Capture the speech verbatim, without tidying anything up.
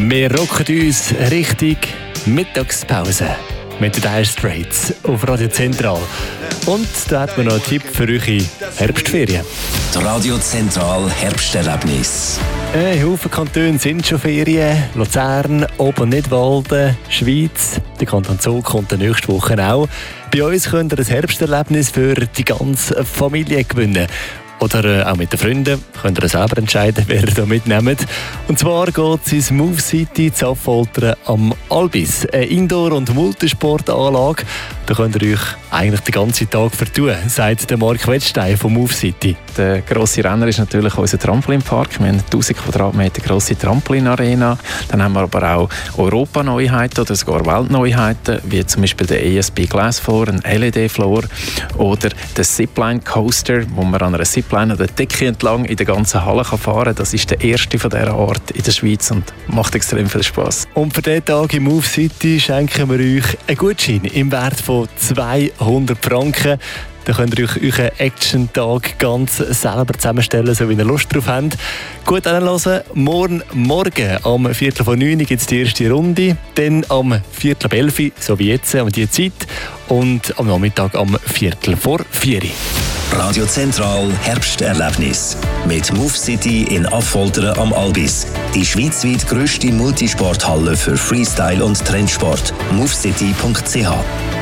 Wir rocken uns richtig Mittagspause mit den Dire Straits auf Radio Zentral. Und da hat man noch einen Tipp für eure Herbstferien. Das Radio Zentral Herbsterlebnis. Ein Haufen Kantone sind schon Ferien. Luzern, Ober-Nidwalden, Schweiz. Der Kanton Zug kommt in der nächsten Woche auch. Bei uns könnt ihr ein Herbsterlebnis für die ganze Familie gewinnen. Oder äh, auch mit den Freunden. Könnt ihr selber entscheiden, wer ihr da mitnehmt. Und zwar geht es ins Move City zu Affoltern am Albis. Eine Indoor- und Multisportanlage. Da könnt ihr euch eigentlich den ganzen Tag vertun, sagt der Mark Wettstein von Move City. Der grosse Renner ist natürlich unser Trampolinpark. Wir haben eine tausend Quadratmeter grosse Trampolinarena. Dann haben wir aber auch Europa-Neuheiten oder sogar Weltneuheiten, wie zum Beispiel der E S P Glass Floor, ein L E D-Floor oder der Zipline Coaster, wo man an einer Zipline an der Decke entlang in der ganzen Halle fahren kann. Das ist der erste von dieser Art in der Schweiz und macht extrem viel Spass. Und für diesen Tag im Move City schenken wir euch einen Gutschein im Wert von zweihundert Franken. Da könnt ihr euch euren Action-Tag ganz selber zusammenstellen, so wie ihr Lust drauf habt. Gut anhören. Morgen Morgen am Viertel vor neun gibt es die erste Runde. Dann am Viertel ab elf, so wie jetzt, um die Zeit. Und am Nachmittag am Viertel vor vier. Radio Zentral Herbsterlebnis. Mit Move City in Affoltern am Albis. Die schweizweit grösste Multisporthalle für Freestyle und Trendsport. movecity punkt c h